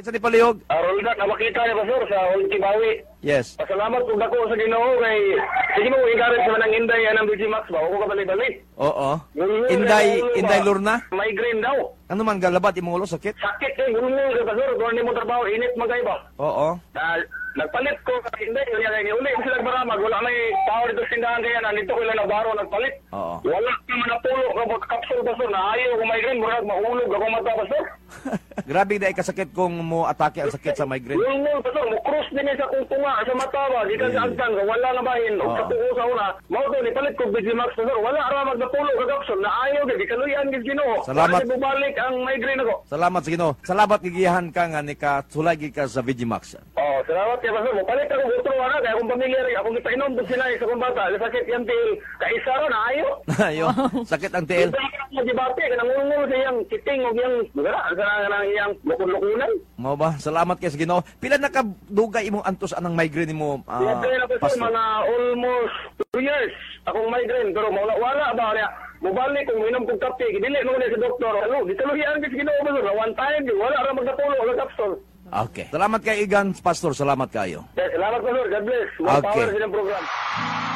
Kitsa ni palihog? Rolda, nakakita niya Pastor sa Ultimawi. Yes. Pasalamat kung dako sa Ginoo kay sige mo encourage sa manang Inday anang BG Max ba o ko balik-balik. Oo. Inday Lurna? Migraine daw. Ano man galabat imong ulo sakit? Sakit kay gulong sa Pastor, kung ni mo trabaho init magay ba. Oo. Nagpalit ko kay Inday, kaya uli sila maramag wala may tao dito sa tindahan kaya nandito ko lang nabaro nagpalit. Oo. Wala ka man napulo ka kapsul Pastor na ayaw ko migraine murag mahulog ako mata Pastor. Grabe dai kasakit kung mo atake ang sakit sa migraine. Yung Pastor, mo cross din sa kung tunga sa mata ba, di ka sa agtan, wala na bahin, o sa tuko sa una, mao to, nipalit ko BG Max Pastor, wala ramag na pulo ka kapsul na ayaw di kaluyan gid Ginoo. Salamat. Kasi bubalik ang migraine ako. Salamat sa Ginoo. Salamat gigihan ka nga ni ka sulay ka sa Vigimax. Oh, salamat kay Pastor. Palit ako butro ana kay akong pamilya rin. Akong ipainom din sila sa kong bata. Sakit yan til kaisa ron ayo. Ayo, sakit ang tiil. Magibate kanang ngulngul sa iyang kiting og iyang wala kanang iyang lukon-lukunan. Mao ba? Salamat kay sa Ginoo. Pila na ka dugay imong antos anang migraine nimo? Migraine na Pastor mga almost 2 years akong migraine pero wala ba niya. Mubalik kung minom kong kape, dili mo na sa doktor. Ano, di taluhian gid Ginoo Pastor. One time wala ra magdapulo og kapsul. Okay. Salamat kay Igan Pastor. Salamat kayo. Salamat Pastor. God bless. More Okay. power sa inyong program.